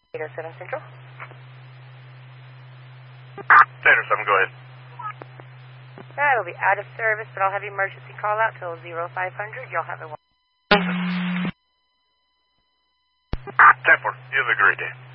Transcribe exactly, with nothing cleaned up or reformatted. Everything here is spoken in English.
eight oh seven Central. eight oh seven, go ahead. That will be out of service, but I'll have emergency call out till zero five hundred. You'll have it. ten four, you have a great day.